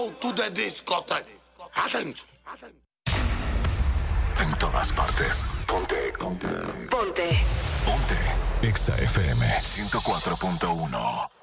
To the discotheque. Attention. En todas partes. Ponte. Ponte. Exa FM 104.1.